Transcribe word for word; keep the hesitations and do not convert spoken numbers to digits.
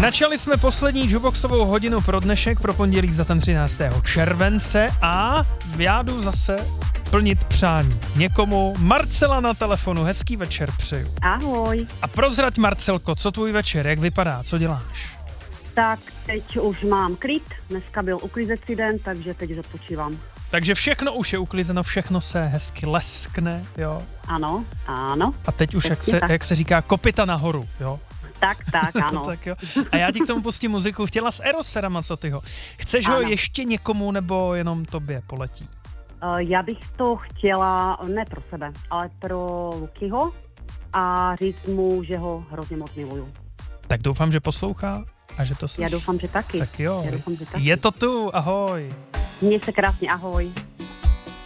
Načali jsme poslední jukeboxovou hodinu pro dnešek, pro pondělí za ten třináctého července a já jdu zase plnit přání někomu. Marcela na telefonu, hezký večer přeju. Ahoj. A prozrať, Marcelko, co tvůj večer, jak vypadá, co děláš? Tak teď už mám klid, dneska byl uklizecí den, takže teď odpočívám. Takže všechno už je uklizeno, všechno se hezky leskne, jo? Ano, ano. A teď už, jak se, jak se říká, kopyta nahoru, jo? Tak, tak, ano. Tak jo. A já ti k tomu pustím muziku. Chtěla s Eros Ramazzotyho. Chceš ano. ho ještě někomu, nebo jenom tobě poletí? Uh, já bych to chtěla, ne pro sebe, ale pro Lukyho a říct mu, že ho hrozně moc miluju. Tak doufám, že poslouchá a že to slyší. Já doufám, že taky. Tak jo. Já doufám, že taky. Je to tu, ahoj. Měj se krásně, ahoj.